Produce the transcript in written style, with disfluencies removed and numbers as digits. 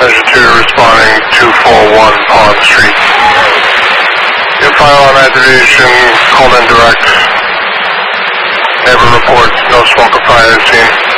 Engine 2 responding 241 Pond Street. Your firearm activation, called in direct. Neighbor reports no smoke or fire seen.